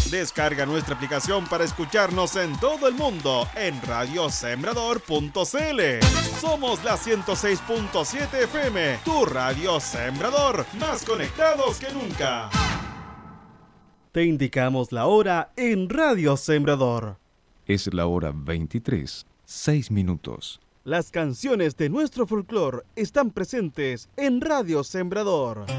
Descarga nuestra aplicación para escucharnos en todo el mundo en radiosembrador.cl. Somos la 106.7 FM, tu radio Sembrador, más conectados que nunca. Te indicamos la hora en Radio Sembrador. Es la hora 23, 6 minutos. Las canciones de nuestro folclore están presentes en Radio Sembrador.